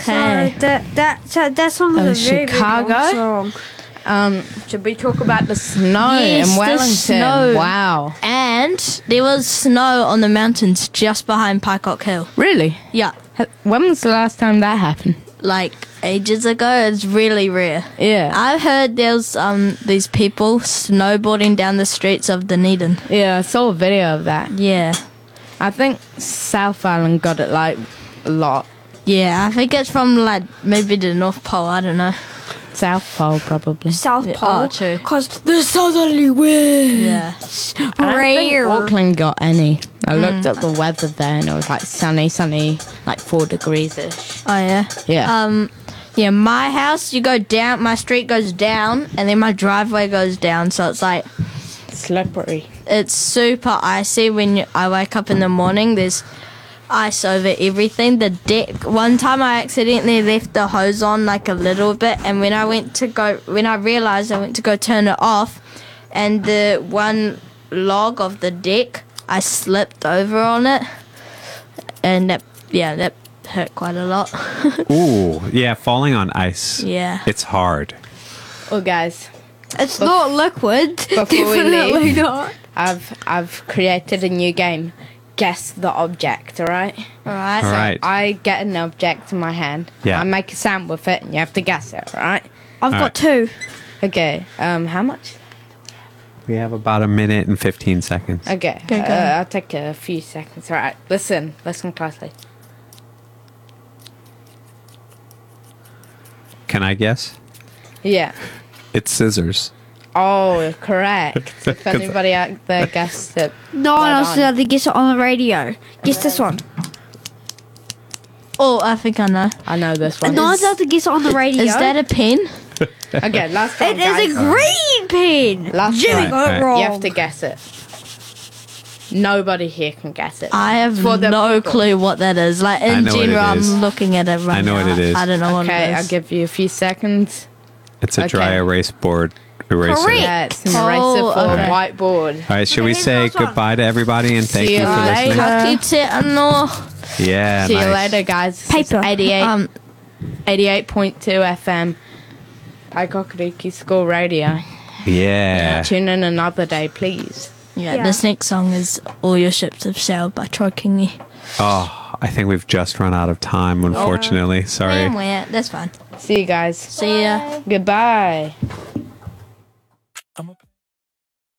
Okay. So that song is a very Chicago? big long song. Should we talk about the snow Yes, in the Wellington? snow. Wow. And there was snow on the mountains just behind Pycock Hill. Really? Yeah. When was the last time that happened? Like ages ago. It's really rare. Yeah. I heard there's these people snowboarding down the streets of Dunedin. Yeah, I saw a video of that. Yeah. I think South Island got it like a lot. Yeah, I think it's from like maybe the North Pole, I don't know. South Pole probably. South Yeah, Pole. oh, true. Because the southerly wind. Yeah. I don't think Rare. Auckland got any. I looked at the weather there and it was like sunny, like 4 degrees-ish. Oh yeah. Yeah. Yeah, my house, you go down, my street goes down, and then my driveway goes down, so it's like, Slippery. it's super icy when I wake up in the morning. There's ice over everything. The deck, one time I accidentally left the hose on like a little bit, and when I realized I went to go turn it off, and the one log of the deck, I slipped over on it, and that hurt quite a lot. Ooh, yeah, falling on ice. Yeah. It's hard. Well, guys, It's not liquid. before we Definitely leave, not. I've created a new game. Guess the object, alright? Alright. All right. I get an object in my hand. Yeah. I make a sound with it and you have to guess it, alright? I've All got right. two. Okay, how much? We have about a minute and 15 seconds. Okay, Okay, go. I'll take a few seconds. Alright, listen closely. Can I guess? Yeah. It's scissors. Oh, correct. If anybody out there guessed it. No one Right else on. is allowed to guess it on the radio. Guess this one. Oh, I think I know. I know this one. No one's allowed to guess it on the radio. Is that a pen? Okay, last It one, is a guys. green pen. Last Jimmy one. got Right. it wrong. You have to guess it. Nobody here can guess it. I have For the no people. clue what that is. Like I in know what it general, is. I'm looking at it right I know now. what it is. I don't know what Okay, it I'll is. give you a few seconds. It's a dry Okay. erase board eraser. Correct. Yeah, it's an Oh, eraser for okay. a whiteboard. All right, should we Here's the say last one. goodbye to everybody and thank See you you for listening? later. Yeah, See you nice. later, guys. This is Paper. 88.2 FM. Aikokariki School Radio. Yeah. Tune in another day, please. Yeah, Yeah. this next song is All Your Ships Have Sailed by Troy Kingi. Oh, I think we've just run out of time, unfortunately. Sorry. That's fine. See you guys. See ya. Goodbye.